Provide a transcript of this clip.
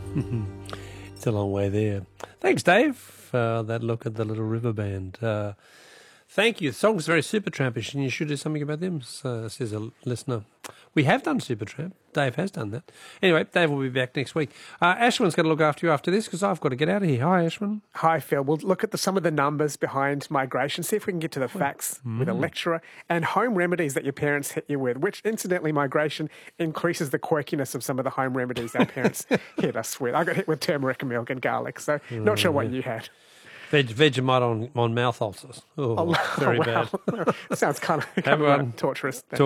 It's a long way there. Thanks, Dave, for that look at the Little River Band. Thank you. The song's very Supertrampish, and you should do something about them, says a listener. We have done Supertramp. Dave has done that. Anyway, Dave will be back next week. Ashwin's going to look after you after this because I've got to get out of here. Hi, Ashwin. Hi, Phil. We'll look at some of the numbers behind migration, see if we can get to the facts with a lecturer, and home remedies that your parents hit you with, which, incidentally, migration increases the quirkiness of some of the home remedies our parents hit us with. I got hit with turmeric milk and garlic, so not sure what you had. Vegemite on mouth ulcers. Oh, very bad. Sounds kind of torturous.